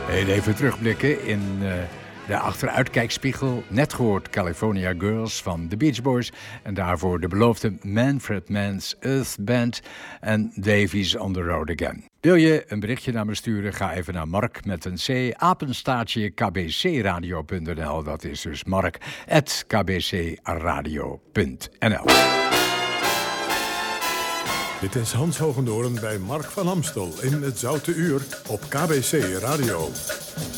Even terugblikken in de achteruitkijkspiegel. Net gehoord California Girls van The Beach Boys. En daarvoor de beloofde Manfred Mann's Earth Band en Davies on the Road Again. Wil je een berichtje naar me sturen? Ga even naar Mark met een C, apenstaartje kbcradio.nl. Dat is dus mark@kbcradio.nl. Dit is Hans Hogendoorn bij Mark van Amstel in het Zoute Uur op KBC Radio.